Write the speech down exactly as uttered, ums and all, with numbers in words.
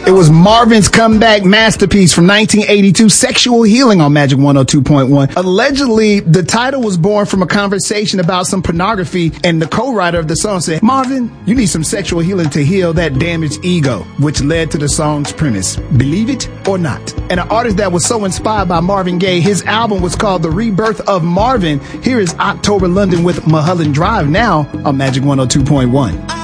It was Marvin's comeback masterpiece from nineteen eighty-two, Sexual Healing on Magic one oh two point one. Allegedly, the title was born from a conversation about some pornography, and the co-writer of the song said, Marvin, you need some sexual healing to heal that damaged ego, which led to the song's premise. Believe it or not. And an artist that was so inspired by Marvin Gaye, his album was called The Rebirth of Marvin. Here is October London with Mulholland Drive now on Magic one oh two point one.